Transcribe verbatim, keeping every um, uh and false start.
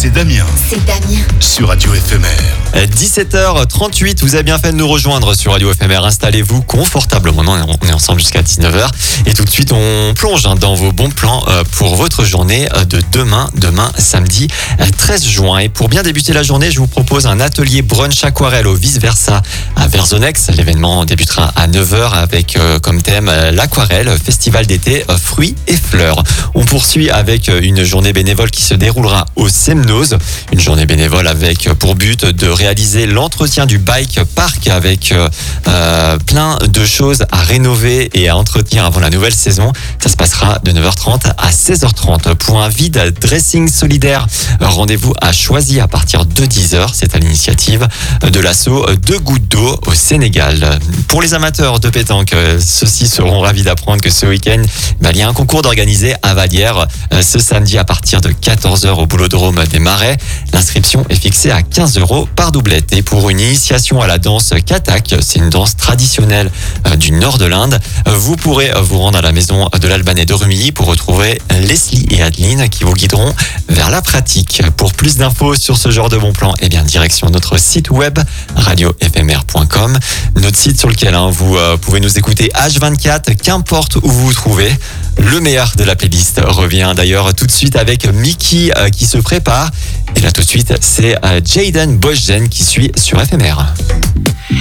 c'est Damien. C'est Damien. Sur Radio F M R. dix-sept heures trente-huit, vous avez bien fait de nous rejoindre sur Radio F M R. Installez-vous confortablement, on est ensemble jusqu'à dix-neuf heures. Et tout de suite, on plonge dans vos bons plans pour votre journée de demain, demain samedi treize juin. Et pour bien débuter la journée, je vous propose un atelier brunch aquarelle au Vice Versa à Verzonex. L'événement débutera à neuf heures avec comme thème l'aquarelle, festival d'été, fruits et fleurs. On poursuit avec une journée bénévole qui se déroulera au Semnoz. Une journée bénévole avec pour but de réaliser l'entretien du bike park avec euh, plein de choses à rénover et à entretenir avant la nouvelle saison. Ça se passera de neuf heures trente à seize heures trente. Pour un vide dressing solidaire, rendez-vous à Choisy à partir de dix heures. C'est à l'initiative de l'asso Deux Gouttes d'eau au Sénégal. Pour les amateurs de pétanque, ceux-ci seront ravis d'apprendre que ce week-end, bah, il y a un concours d'organiser à Vallières ce samedi à partir de quatorze heures au Boulodrome des Marais. L'inscription est fixée à quinze euros par doublette. Et pour une initiation à la danse Kathak, c'est une danse traditionnelle du nord de l'Inde, vous pourrez vous rendre à la maison de l'Albanais de Rumilly pour retrouver Leslie et Adeline qui vous guideront vers la pratique. Pour plus d'infos sur ce genre de bon plan, eh bien direction notre site web radio f m r point com, notre site sur lequel hein, vous euh, pouvez nous écouter H vingt-quatre, qu'importe où vous vous trouvez. Le meilleur de la playlist revient d'ailleurs tout de suite avec Mickey euh, qui se prépare. Et là tout de suite, c'est euh, Jaden Boschgen qui suit sur F M R.